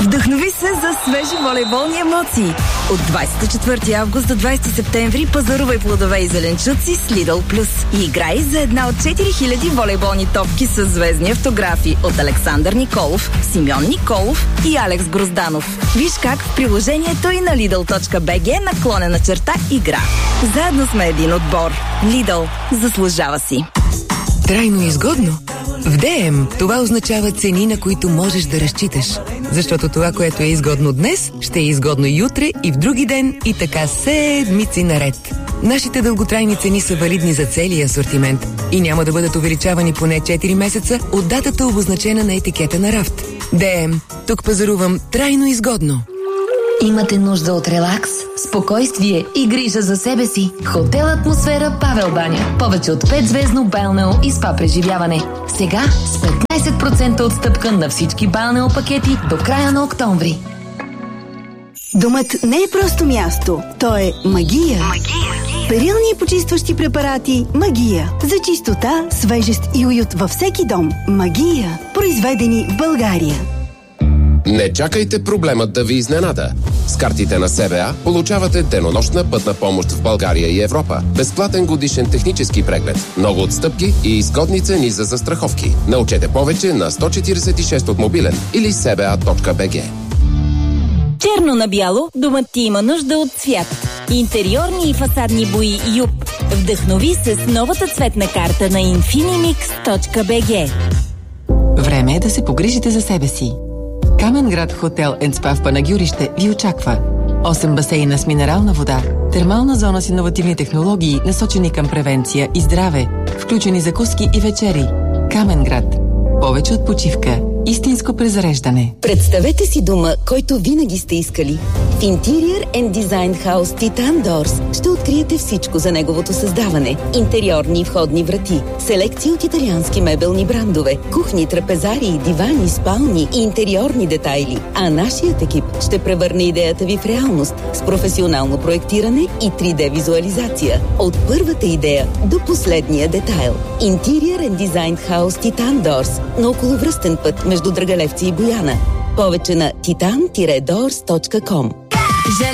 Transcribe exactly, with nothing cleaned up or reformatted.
Вдъхнови се за свежи волейболни емоции. От двадесет и четвърти август до двадесети септември пазарувай плодове и зеленчуци с Lidl Plus и играй за една от четири хиляди волейболни топки с звездни автографи от Александър Николов, Симеон Николов и Алекс Грозданов. Виж как в приложението и на Lidl.bg наклонена черта игра. Заедно сме един отбор. Lidl заслужава си. Трайно изгодно? В ДМ това означава цени, на които можеш да разчиташ. Защото това, което е изгодно днес, ще е изгодно и утре, и в други ден, и така седмици наред. Нашите дълготрайни цени са валидни за целия асортимент и няма да бъдат увеличавани поне четири месеца от датата, обозначена на етикета на рафт. ДМ. Тук пазарувам трайно изгодно. Имате нужда от релакс, спокойствие и грижа за себе си. Хотел Атмосфера Павел Баня. Повече от пет звездно балнео и спа преживяване. Сега с петнадесет процента отстъпка на всички балнео пакети до края на октомври. Домът не е просто място, то е магия. Магия. Перилни и почистващи препарати Магия. За чистота, свежест и уют във всеки дом. Магия. Произведени в България. Не чакайте проблемът да ви изненада. С картите на СБА получавате денонощна пътна помощ в България и Европа, безплатен годишен технически преглед, много отстъпки и изгодни цени за застраховки. Научете повече на сто четиридесет и шест от мобилен или сба точка би джи. Черно на бяло, домът ти има нужда от цвят. Интериорни и фасадни бои Юп. Вдъхнови се с новата цветна карта на инфинимикс точка би джи. Време е да се погрижите за себе си. Каменград Хотел енд Спа в Панагюрище ви очаква. осем басейна с минерална вода, термална зона с иновативни технологии, насочени към превенция и здраве, включени закуски и вечери. Каменград. Повече от почивка. Истинско презареждане. Представете си дома, който винаги сте искали. В Interior and Design House Titan Doors ще откриете всичко за неговото създаване. Интериорни и входни врати, селекция от италиански мебелни брандове, кухни, трапезарии, дивани, спални и интериорни детайли. А нашият екип ще превърне идеята ви в реалност с професионално проектиране и три Д визуализация. От първата идея до последния детайл. Interior and Design House Titan Doors на околовръстен път между Драгалевци и Бояна. Повече на titan dash doors точка com.